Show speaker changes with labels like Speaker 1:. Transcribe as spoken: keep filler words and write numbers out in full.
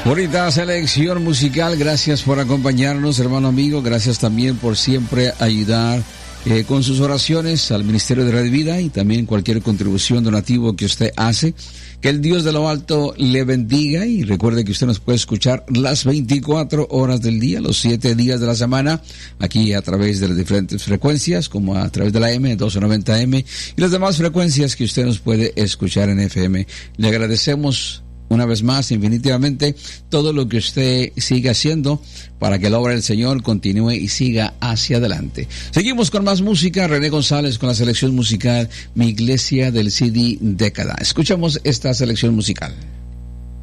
Speaker 1: Bonita selección musical, gracias por acompañarnos, hermano amigo, gracias también por siempre ayudar eh, con sus oraciones al Ministerio de Radio Vida y también cualquier contribución donativo que usted hace. Que el Dios de lo alto le bendiga y recuerde que usted nos puede escuchar las veinticuatro horas del día, los siete días de la semana, aquí a través de las diferentes frecuencias, como a través de la M, doce noventa M y las demás frecuencias que usted nos puede escuchar en F M. Le agradecemos una vez más, infinitivamente, todo lo que usted sigue haciendo para que la obra del Señor continúe y siga hacia adelante. Seguimos con más música. René González con la selección musical Mi Iglesia del C D Década. Escuchamos esta selección musical.